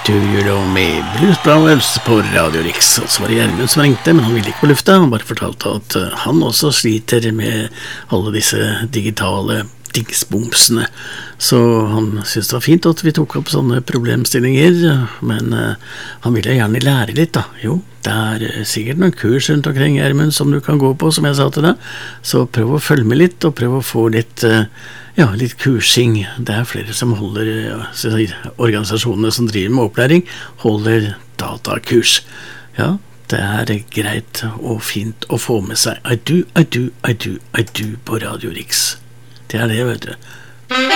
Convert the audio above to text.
Do You Know Me, Blues Brothers på Radio Rix. Og så var det Gjermund som ringte, men han ville ikke på lufta. Han bare fortalte at han også sliter med alle disse digitale dingsbomsene. Så han synes det var fint at vi tok opp sånne problemstillinger, men han ville gjerne lære litt da. Jo, det er sikkert noen kurs rundt omkring, Gjermund, som du kan gå på, som jeg sa til deg. Så prøv å følge med litt, og prøv å få litt litt kursing. Det er flere som holder, organisasjonene som driver med opplæring, holder datakurs. Ja, det er greit og fint å få med seg I do på Radio Rix. Det er det, vet du.